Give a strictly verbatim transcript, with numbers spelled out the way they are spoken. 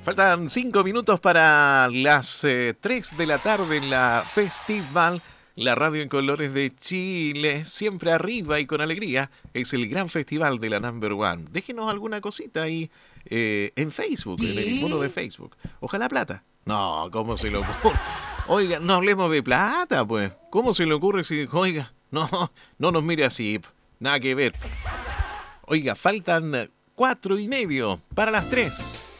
Faltan cinco minutos para las eh, tres de la tarde en la Festival. La radio en colores de Chile, siempre arriba y con alegría. Es el gran festival de la Number One. Déjenos alguna cosita ahí eh, en Facebook, en el muro de Facebook. Ojalá plata. No, ¿cómo se le ocurre? Oiga, no hablemos de plata, pues. ¿Cómo se le ocurre si, oiga, no, no nos mire así, nada que ver. Oiga, faltan cuatro y medio para las tres.